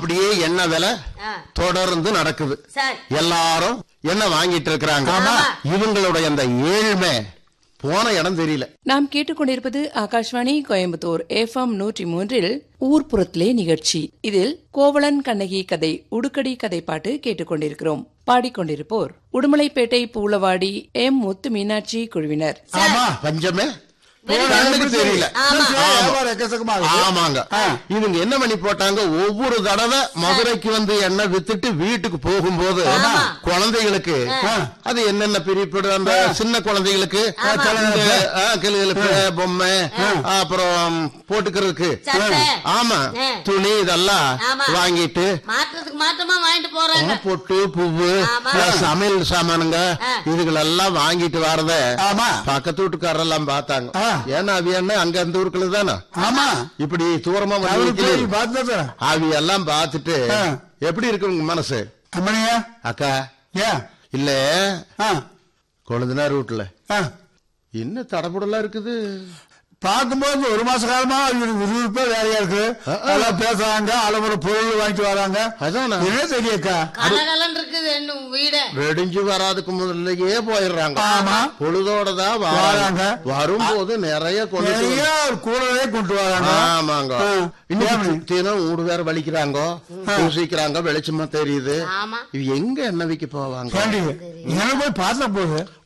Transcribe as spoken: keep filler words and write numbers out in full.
அப்படியே எண்ணெய் விலை தொடர்ந்து நடக்குது. எல்லாரும் எண்ணெய் வாங்கிட்டு இருக்கிறாங்க. இவங்களுடைய அந்த ஏழ்மை போன இடம் தெரியல. நாம் கேட்டுக்கொண்டிருப்பது ஆகாஷ்வாணி கோயம்புத்தூர் எஃப்எம் நூற்றி மூன்றில் ஊர்ப்புறத்திலே நிகழ்ச்சி. இதில் கோவலன் கண்ணகி கதை உடுக்கடி கதை பாட்டு கேட்டுக்கொண்டிருக்கிறோம். பாடிக்கொண்டிருப்போர் உடுமலைப்பேட்டை பூலவாடி எம் முத்து மீனாட்சி குழுவினர். பஞ்சமே கண்ணுக்கு தெரியல. ஆமாங்க. இவங்க என்ன பண்ணி போட்டாங்க, ஒவ்வொரு தடவை மதுரைக்கு வந்து எண்ணெய் வித்துட்டு வீட்டுக்கு போகும்போது குழந்தைகளுக்கு அது என்னென்ன பிரிப்படு, அந்த சின்ன குழந்தைகளுக்கு பொம்மை, அப்புறம் போட்டுக்கிறதுக்கு ஆமா துணி இதெல்லாம் வாங்கிட்டு பொட்டு பூவு சமையல் சாமானுங்க இதுகளெல்லாம் வாங்கிட்டு வரத பக்கத்து வீட்டுக்காரெல்லாம் பார்த்தாங்க. ஏன்னா அவி என்ன அங்க அந்த ஊருக்குள்ள தானே. ஆமா, இப்படி தூரமா அவி எல்லாம் பார்த்துட்டு எப்படி இருக்கு உங்க மனசு? அக்கா இல்ல கொழுந்தனார் வீட்டுல என்ன தடபுடலா இருக்குது பார்க்கும்போது ஒரு மாச காலமா விறுவிறுப்பா வேலையா இருக்கு. எல்லாம் பேசுறாங்க, அளவுற பொருள் வாங்கிட்டு வராங்க. அதான் என்ன தெரியக்கா வெடிஞ்சு வராதுக்கு முதல்லயே போயிடுறாங்க. ஆமா, பொழுதோடதான் வராங்க. வரும்போது நிறைய நிறைய கூடவே கொண்டு வராங்க. ஆமாங்க. இன்னும் ஊடு வேற வலிக்கிறாங்க, பூசிக்கிறாங்க, வெளிச்சமா தெரியுது. இது எங்க எண்ணெய் விக்க போவாங்க? போய் பார்த்த போது